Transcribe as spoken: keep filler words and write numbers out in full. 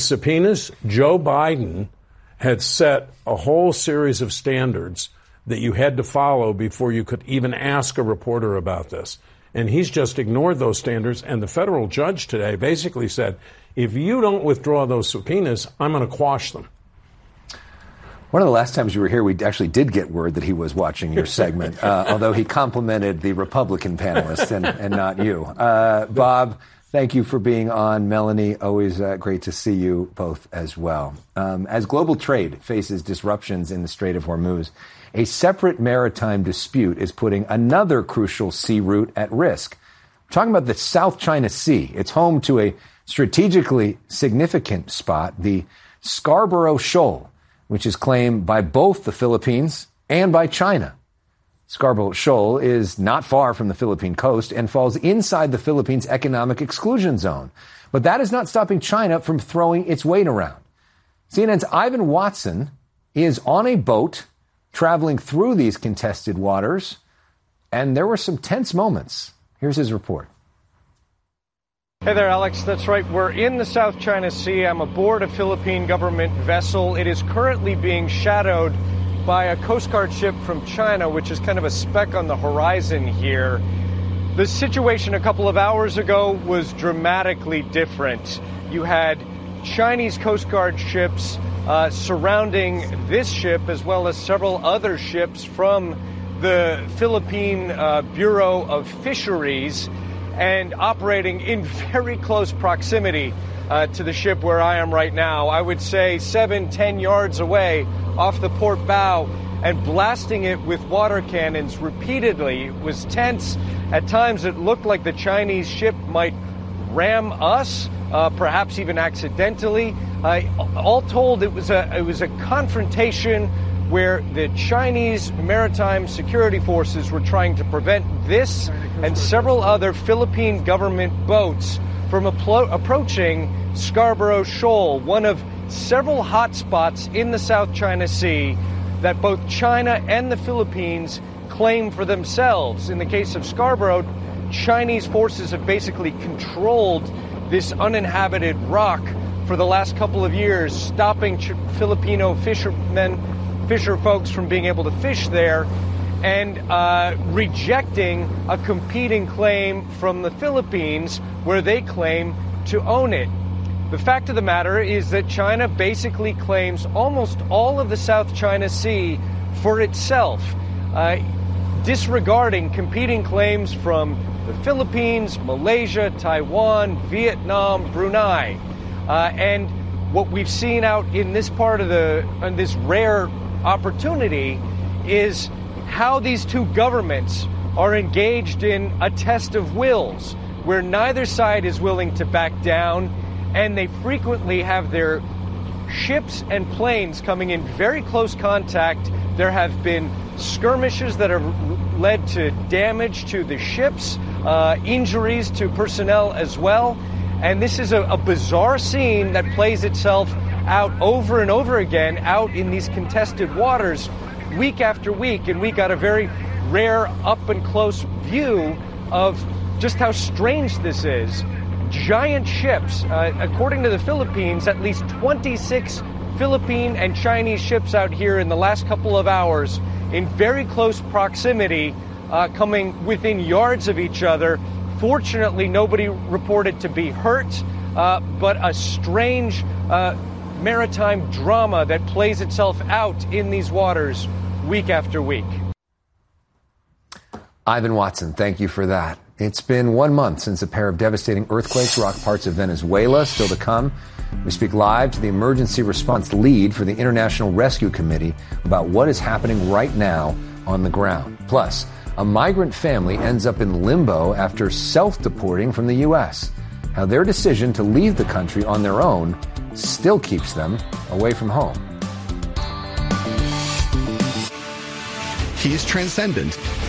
Subpoenas, Joe Biden had set a whole series of standards that you had to follow before you could even ask a reporter about this. And he's just ignored those standards. And the federal judge today basically said, if you don't withdraw those subpoenas, I'm going to quash them. One of the last times you were here, we actually did get word that he was watching your segment, uh, although he complimented the Republican panelists and, and not you. Uh, Bob, thank you for being on. Melanie, always uh, great to see you both as well. Um, as global trade faces disruptions in the Strait of Hormuz, a separate maritime dispute is putting another crucial sea route at risk. We're talking about the South China Sea. It's home to a strategically significant spot, the Scarborough Shoal, which is claimed by both the Philippines and by China. Scarborough Shoal is not far from the Philippine coast and falls inside the Philippines' economic exclusion zone. But that is not stopping China from throwing its weight around. C N N's Ivan Watson is on a boat traveling through these contested waters, and there were some tense moments. Here's his report. Hey there, Alex. That's right. We're in the South China Sea. I'm aboard a Philippine government vessel. It is currently being shadowed by a Coast Guard ship from China, which is kind of a speck on the horizon here. The situation a couple of hours ago was dramatically different. You had Chinese Coast Guard ships uh, surrounding this ship, as well as several other ships from the Philippine uh, Bureau of Fisheries, and operating in very close proximity uh, to the ship where I am right now. I would say seven, ten yards away off the port bow, and blasting it with water cannons repeatedly. It was tense. At times it looked like the Chinese ship might ram us, uh, perhaps even accidentally. Uh, all told, it was a it was a confrontation where the Chinese maritime security forces were trying to prevent this and several other Philippine government boats from appro- approaching Scarborough Shoal, one of several hotspots in the South China Sea that both China and the Philippines claim for themselves. In the case of Scarborough, Chinese forces have basically controlled this uninhabited rock for the last couple of years, stopping Ch- Filipino fishermen fisher folks from being able to fish there, and uh, rejecting a competing claim from the Philippines where they claim to own it. The fact of the matter is that China basically claims almost all of the South China Sea for itself, uh, disregarding competing claims from the Philippines, Malaysia, Taiwan, Vietnam, Brunei. Uh, and what we've seen out in this part of the, in this rare opportunity, is how these two governments are engaged in a test of wills, where neither side is willing to back down, and they frequently have their ships and planes coming in very close contact. There have been skirmishes that have led to damage to the ships, uh, injuries to personnel as well. And this is a, a bizarre scene that plays itself out over and over again out in these contested waters week after week. And we got a very rare up and close view of just how strange this is. Giant ships. Uh, according to the Philippines, at least twenty-six Philippine and Chinese ships out here in the last couple of hours in very close proximity, uh, coming within yards of each other. Fortunately, nobody reported to be hurt, uh, but a strange uh, maritime drama that plays itself out in these waters week after week. Ivan Watson, thank you for that. It's been one month since a pair of devastating earthquakes rocked parts of Venezuela. Still to come, we speak live to the emergency response lead for the International Rescue Committee about what is happening right now on the ground. Plus, a migrant family ends up in limbo after self-deporting from the U S. How their decision to leave the country on their own still keeps them away from home. He's transcendent,